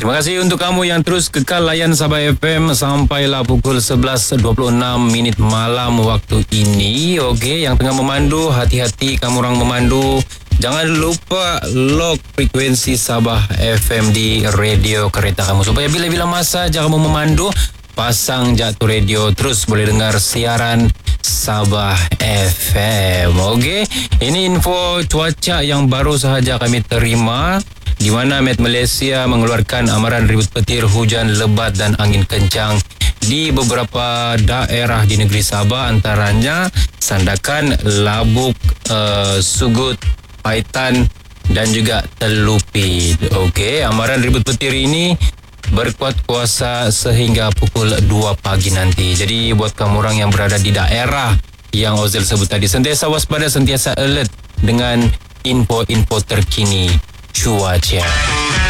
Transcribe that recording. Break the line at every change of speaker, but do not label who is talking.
Terima kasih untuk kamu yang terus kekal layan Sabah FM sampailah pukul 11.26 malam waktu ini. Okey, yang tengah memandu, hati-hati kamu orang memandu. Jangan lupa lock frekuensi Sabah FM di radio kereta kamu supaya bila-bila masa kamu memandu, pasang jatuh radio terus boleh dengar siaran Sabah FM. Okey, ini info cuaca yang baru sahaja kami terima, di mana Met Malaysia mengeluarkan amaran ribut petir, hujan lebat dan angin kencang di beberapa daerah di negeri Sabah, antaranya Sandakan, Labuk, Sugut, Paitan dan juga Telupit. Okey, amaran ribut petir ini berkuat kuasa sehingga pukul 2 pagi nanti. Jadi buat kamu orang yang berada di daerah yang Ozil sebut tadi, sentiasa waspada, sentiasa alert dengan info-info terkini cuaca.